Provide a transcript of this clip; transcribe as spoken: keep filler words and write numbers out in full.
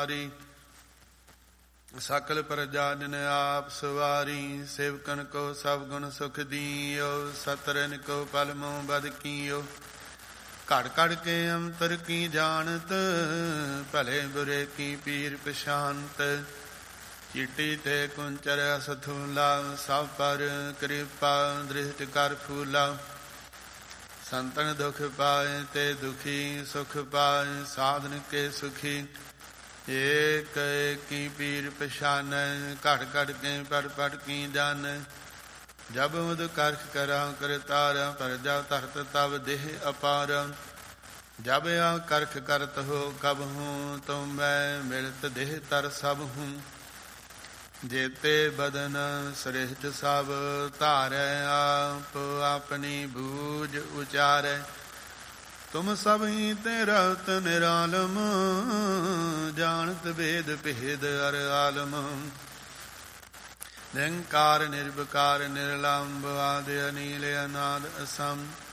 ਦੁਆਰੀ। ਸਕਲ ਪ੍ਰਜਾ ਜਨ ਆਪ ਸਵਾਰੀ। ਸੇਵਕਨ ਕੋ ਸਭ ਗੁਣ ਸੁਖ ਦੀਓ। ਸਤਰਨ ਕੋ ਪਲ ਮੋਹ ਬਦ ਕੀਓ। ਘੜ ਘੜ ਕੇ ਅੰਤਰ ਕੀ ਜਾਣਤ। ਭਲੇ ਬੁਰੇ ਕੀ ਪੀਰ ਪਛਾਨਤ। ਚੀਟੀ ਤੇ ਕੁੰਚਰ ਅਸਥੂਲਾ। ਸਭ ਪਰ ਕਿਰਪਾ ਦ੍ਰਿਸ਼ਟ ਕਰ ਫੂਲਾ। ਸੰਤਨ ਦੁਖ ਪਾਏ ਤੇ ਦੁਖੀ। ਸੁਖ ਪਾਏ ਸਾਧਨ ਕੇ ਸੁਖੀ। ਏਕ ਏਕੀ ਪੀਰ ਪਛਾਨੈ। ਘੜ ਘੜ ਕੇ ਪੜ ਪੜ ਕੀ ਜਾਣੈ। ਜਬ ਉਦ ਕਰਖ ਕਰਾ ਕਰਤਾਰਾ। ਪਰਜਾ ਧਰਤ ਤਬ ਦੇਹ ਅਪਾਰਾ। ਜਬ ਆ ਕਰਖ ਕਰਤ ਹੋ ਕਬ ਹੂੰ। ਤੁਮ ਮੈਂ ਮਿਲਤ ਦੇਹ ਤਰ ਸਭ ਹੂੰ। ਜੇਤੇ ਬਦਨ ਸ੍ਰਿਸ਼ਟ ਸਭ ਧਾਰੈ। ਆਪ ਆਪਣੀ ਬੂਝ ਉਚਾਰੈ। ਤੁਮ ਸਭ ਹੀ ਤੇ ਰਹਤ ਨਿਰਾਲਮ। ਜਾਣਤ ਵੇਦ ਭੇਦ ਅਰ ਆਲਮ। ਨਿਰੰਕਾਰ ਨਿਰਵਕਾਰ ਨਿਰਲੰਭ ਆਦਿ ਅਨੀਲ ਅਨਾਦ ਅਸੰਭ।